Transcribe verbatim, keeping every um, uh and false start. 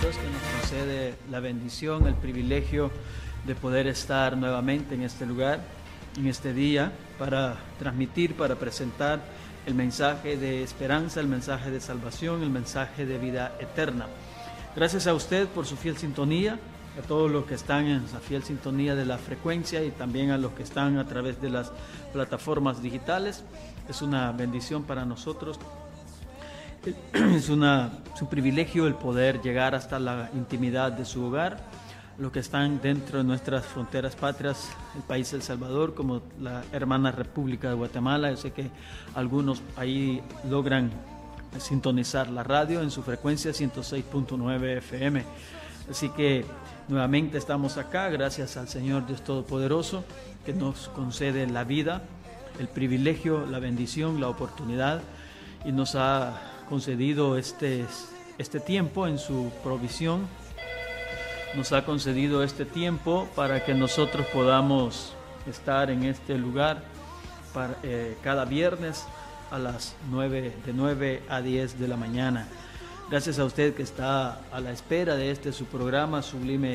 Dios que nos concede la bendición, el privilegio de poder estar nuevamente en este lugar, en este día, para transmitir, para presentar el mensaje de esperanza, el mensaje de salvación, el mensaje de vida eterna. Gracias a usted por su fiel sintonía, a todos los que están en esa fiel sintonía de la frecuencia y también a los que están a través de las plataformas digitales. Es una bendición para nosotros. Es, una, es un privilegio el poder llegar hasta la intimidad de su hogar, los que están dentro de nuestras fronteras patrias, el país de El Salvador, como la hermana República de Guatemala. Yo sé que algunos ahí logran sintonizar la radio en su frecuencia ciento seis punto nueve F M. Así que nuevamente estamos acá, gracias al Señor Dios Todopoderoso, que nos concede la vida, el privilegio, la bendición, la oportunidad, y nos ha concedido este, este tiempo en su provisión. Nos ha concedido este tiempo para que nosotros podamos estar en este lugar para, eh, cada viernes a las nueve, de nueve a diez de la mañana. Gracias a usted que está a la espera de este su programa Sublime